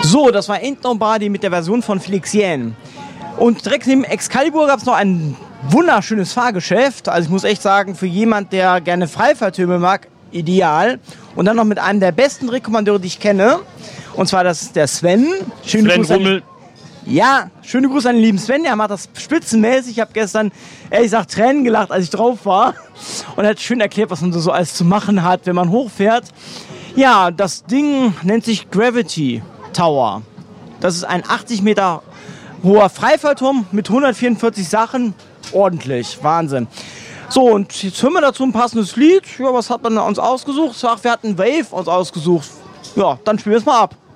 So, das war Ain't Nobody mit der Version von Felix Jähn. Und direkt neben Excalibur gab es noch ein wunderschönes Fahrgeschäft. Also ich muss echt sagen, für jemand, der gerne Freifahrtürme mag, ideal. Und dann noch mit einem der besten Drehkommandeure, die ich kenne. Und zwar das ist der Sven. Schöne Sven Grüße Rummel. Ja, schöne Grüße an den lieben Sven. Der macht das spitzenmäßig. Ich habe gestern, ehrlich gesagt, Tränen gelacht, als ich drauf war. Und er hat schön erklärt, was man so alles zu machen hat, wenn man hochfährt. Ja, das Ding nennt sich Gravity Tower. Das ist ein 80 Meter hoher Freifallturm mit 144 Sachen. Ordentlich, Wahnsinn. So, und jetzt hören wir dazu ein passendes Lied. Ja, was hat man uns ausgesucht? Ach, wir hatten Wave uns ausgesucht. Ja, dann spielen wir es mal ab.